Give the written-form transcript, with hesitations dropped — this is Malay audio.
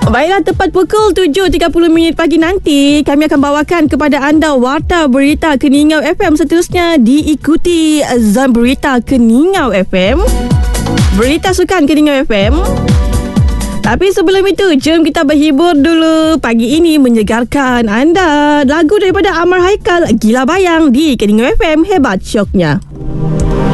Baiklah, tepat pukul 7.30 pagi nanti kami akan bawakan kepada anda Warta Berita Keningau FM. Seterusnya diikuti Zon Berita Keningau FM, Berita Sukan Keningau FM. Tapi sebelum itu, jom kita berhibur dulu pagi ini, menyegarkan anda lagu daripada Amar Haikal, Gila Bayang di Keningau FM. Hebat syoknya.